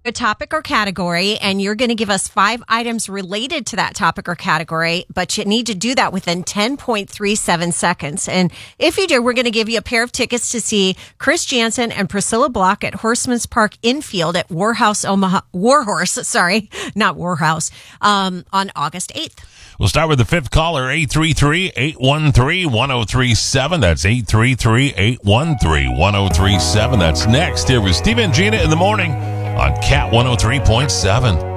a topic or category, and you're going to give us 5 items related to that topic or category, but you need to do that within 10.37 seconds. And if you do, we're going to give you a pair of tickets to see Chris Jansen and Priscilla Block at Horseman's Park Infield at Warhorse, on August 8th. We'll start with the 5th caller, 833-813-1037. That's 833-813-1037. That's next. Here with Steve and Gina in the morning on Cat 103.7.